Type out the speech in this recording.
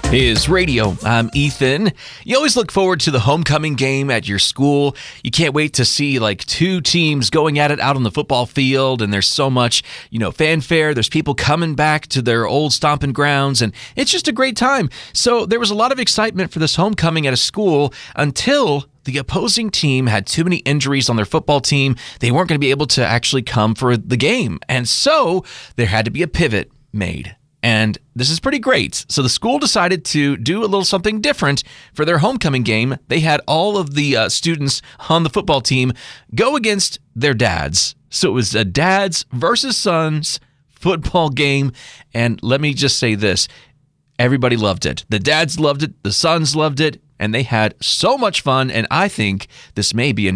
is Radio. I'm Ethan. You always look forward to the homecoming game at your school. You can't wait to see like two teams going at it out on the football field, and there's so much, fanfare. There's people coming back to their old stomping grounds, and it's just a great time. So there was a lot of excitement for this homecoming at a school until the opposing team had too many injuries on their football team. They weren't going to be able to actually come for the game, and so there had to be a pivot made. And this is pretty great. So the school decided to do a little something different for their homecoming game. They had all of the students on the football team go against their dads. So it was a dads versus sons football game. And let me just say this. Everybody loved it. The dads loved it. The sons loved it. And they had so much fun. And I think this may be a